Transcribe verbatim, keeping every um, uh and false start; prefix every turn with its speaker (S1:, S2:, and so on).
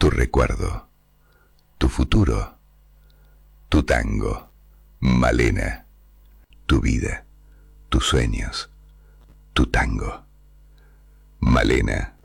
S1: tu recuerdo, tu futuro, tu tango, Malena, tu vida, tus sueños, tu tango, Malena.